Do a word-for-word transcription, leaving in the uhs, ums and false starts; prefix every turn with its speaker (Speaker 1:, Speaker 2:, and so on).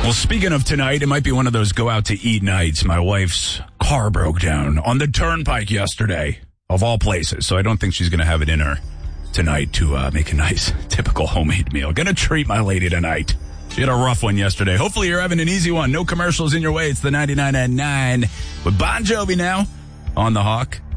Speaker 1: Well, speaking of tonight, it might be one of those go out to eat nights. My wife's car broke down on the turnpike yesterday, of all places. So I don't think she's going to have it in her tonight to uh, make a nice, typical homemade meal. Going to treat my lady tonight. She had a rough one yesterday. Hopefully you're having an easy one. No commercials in your way. It's the ninety-nine at nine with Bon Jovi now on the Hawk.